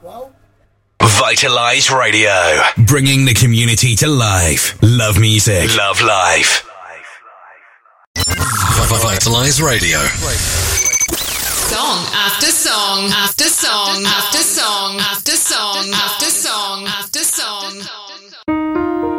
Vitalize Radio, bringing the community to life. Love music, love life. Vitalize Radio. Song after song after song